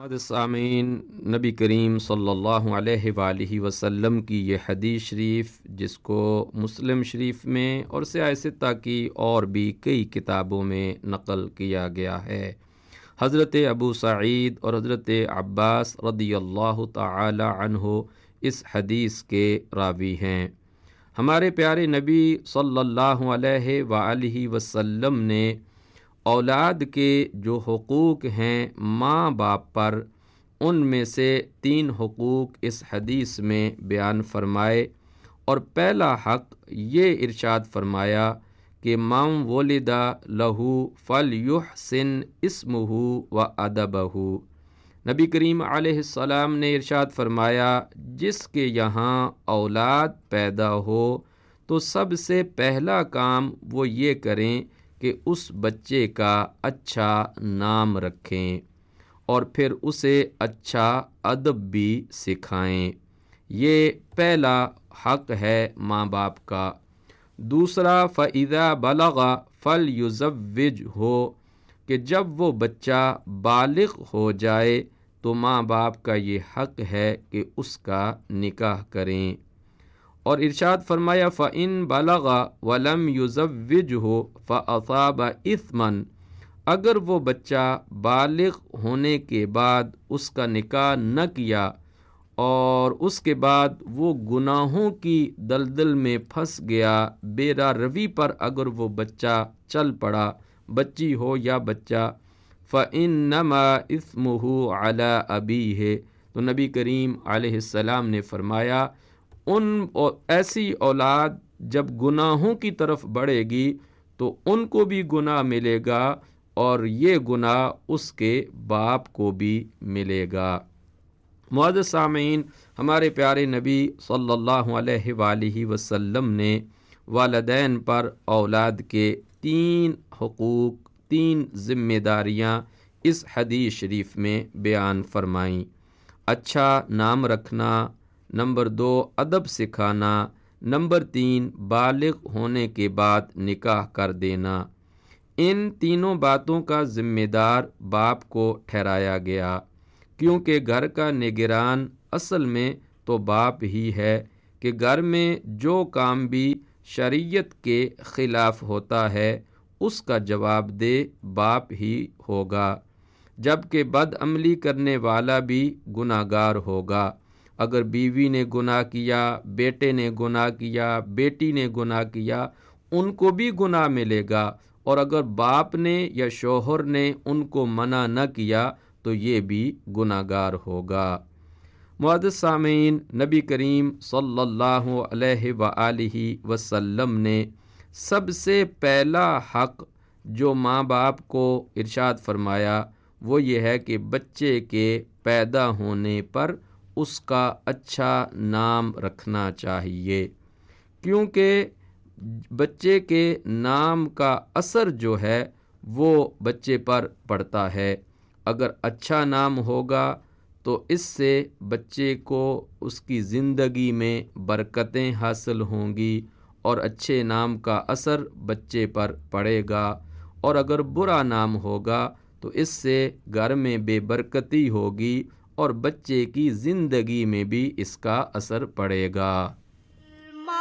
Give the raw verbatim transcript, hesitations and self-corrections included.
محمد سامعین، نبی کریم صلی اللہ علیہ وآلہ وسلم کی یہ حدیث شریف، جس کو مسلم شریف میں اور سیاہ ستہ کی اور بھی کئی کتابوں میں نقل کیا گیا ہے، حضرت ابو سعید اور حضرت عباس رضی اللہ تعالی عنہ اس حدیث کے راوی ہیں۔ ہمارے پیارے نبی صلی اللہ علیہ وآلہ وسلم نے اولاد کے جو حقوق ہیں ماں باپ پر، ان میں سے تین حقوق اس حدیث میں بیان فرمائے، اور پہلا حق یہ ارشاد فرمایا کہ من ولد لہ فلیحسن اسمہ و ادبہ۔ نبی کریم علیہ السلام نے ارشاد فرمایا، جس کے یہاں اولاد پیدا ہو تو سب سے پہلا کام وہ یہ کریں کہ اس بچے کا اچھا نام رکھیں اور پھر اسے اچھا ادب بھی سکھائیں۔ یہ پہلا حق ہے ماں باپ کا۔ دوسرا، فَإِذَا بَلَغَ فَلْيُزَوِّجْهُ، کہ جب وہ بچہ بالغ ہو جائے تو ماں باپ کا یہ حق ہے کہ اس کا نکاح کریں۔ اور ارشاد فرمایا، فَإِن بَلَغَ وَلَمْ يُزَوِّجْهُ فَأَصَابَ إِثْمًا، اگر وہ بچہ بالغ ہونے کے بعد اس کا نکاح نہ کیا اور اس کے بعد وہ گناہوں کی دلدل میں پھنس گیا، بے راہ روی پر اگر وہ بچہ چل پڑا، بچی ہو یا بچہ، فَإِنَّمَا إِثْمُهُ عَلَىٰ أَبِيهِ، تو نبی کریم علیہ السلام نے فرمایا، ان ایسی اولاد جب گناہوں کی طرف بڑھے گی تو ان کو بھی گناہ ملے گا اور یہ گناہ اس کے باپ کو بھی ملے گا۔ معزز سامعین، ہمارے پیارے نبی صلی اللہ علیہ وآلہ وسلم نے والدین پر اولاد کے تین حقوق، تین ذمہ داریاں اس حدیث شریف میں بیان فرمائیں۔ اچھا نام رکھنا، نمبر دو ادب سکھانا، نمبر تین بالغ ہونے کے بعد نکاح کر دینا۔ ان تینوں باتوں کا ذمہ دار باپ کو ٹھہرایا گیا، کیونکہ گھر کا نگران اصل میں تو باپ ہی ہے، کہ گھر میں جو کام بھی شریعت کے خلاف ہوتا ہے اس کا جواب دہ باپ ہی ہوگا، جبکہ بد عملی کرنے والا بھی گناہ گار ہوگا۔ اگر بیوی نے گناہ کیا، بیٹے نے گناہ کیا، بیٹی نے گناہ کیا، ان کو بھی گناہ ملے گا، اور اگر باپ نے یا شوہر نے ان کو منع نہ کیا تو یہ بھی گناہ گار ہوگا۔ معزز سامعین، نبی کریم صلی اللہ علیہ وآلہ وسلم نے سب سے پہلا حق جو ماں باپ کو ارشاد فرمایا وہ یہ ہے کہ بچے کے پیدا ہونے پر اس کا اچھا نام رکھنا چاہیے، کیونکہ بچے کے نام کا اثر جو ہے وہ بچے پر پڑتا ہے۔ اگر اچھا نام ہوگا تو اس سے بچے کو اس کی زندگی میں برکتیں حاصل ہوں گی اور اچھے نام کا اثر بچے پر پڑے گا، اور اگر برا نام ہوگا تو اس سے گھر میں بے برکتی ہوگی اور بچے کی زندگی میں بھی اس کا اثر پڑے گا۔